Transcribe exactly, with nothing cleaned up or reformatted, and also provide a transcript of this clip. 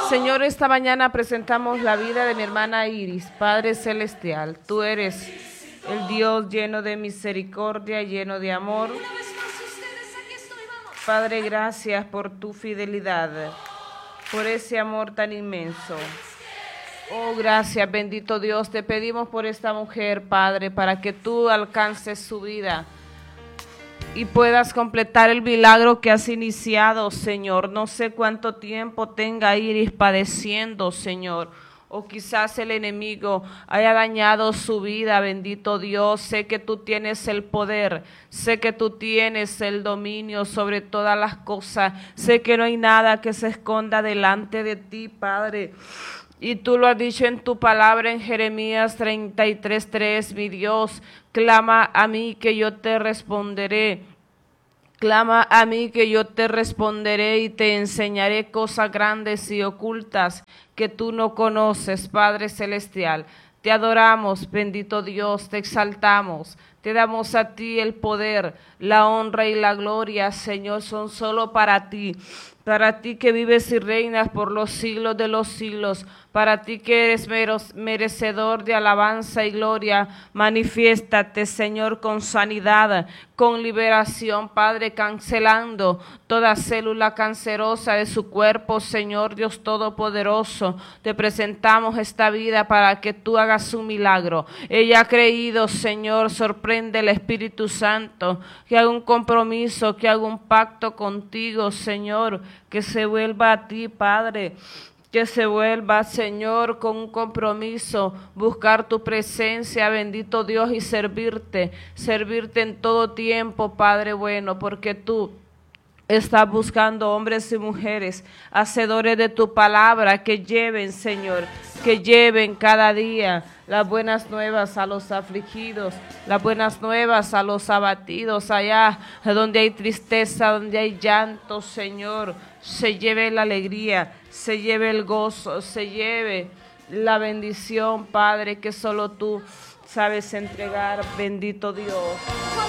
Señor, esta mañana presentamos la vida de mi hermana Iris. Padre Celestial, tú eres el Dios lleno de misericordia, lleno de amor. Padre, gracias por tu fidelidad, por ese amor tan inmenso. Oh, gracias, bendito Dios. Te pedimos por esta mujer, Padre, para que tú alcances su vida y puedas completar el milagro que has iniciado, Señor. No sé cuánto tiempo tenga Iris padeciendo, Señor, o quizás el enemigo haya dañado su vida, bendito Dios. Sé que tú tienes el poder, sé que tú tienes el dominio sobre todas las cosas. Sé que no hay nada que se esconda delante de ti, Padre. Y tú lo has dicho en tu palabra en Jeremías treinta y tres, tres, mi Dios, clama a mí que yo te responderé. Clama a mí que yo te responderé y te enseñaré cosas grandes y ocultas que tú no conoces, Padre Celestial. Te adoramos, bendito Dios, te exaltamos. Te damos a ti el poder, la honra y la gloria, Señor, son solo para ti. Para ti que vives y reinas por los siglos de los siglos, para ti que eres merecedor de alabanza y gloria, manifiéstate, Señor, con sanidad, con liberación, Padre, cancelando toda célula cancerosa de su cuerpo, Señor Dios Todopoderoso. Te presentamos esta vida para que tú hagas un milagro. Ella ha creído, Señor, sorprende el Espíritu Santo, que haga un compromiso, que haga un pacto contigo, Señor, que se vuelva a ti, Padre, que se vuelva, Señor, con un compromiso, buscar tu presencia, bendito Dios, y servirte, servirte en todo tiempo, Padre bueno, porque tú estás buscando hombres y mujeres, hacedores de tu palabra, que lleven, Señor, que lleven cada día las buenas nuevas a los afligidos, las buenas nuevas a los abatidos, allá donde hay tristeza, donde hay llanto, Señor, se lleve la alegría, se lleve el gozo, se lleve la bendición, Padre, que solo tú sabes entregar, bendito Dios.